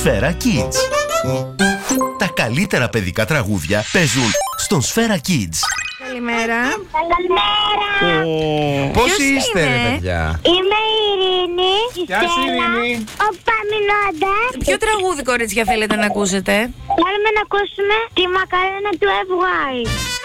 Σφαίρα Kids. Τα καλύτερα παιδικά τραγούδια παίζουν στον Σφαίρα Kids. Καλημέρα. Καλημέρα. Πώς είστε, ρε παιδιά? Είμαι η Ειρήνη. Γεια σου, Ειρήνη. Ο Παμινώντας. Ποιο τραγούδι, κορίτσια, θέλετε να ακούσετε? Θέλουμε να ακούσουμε τη μακαρένα του FY.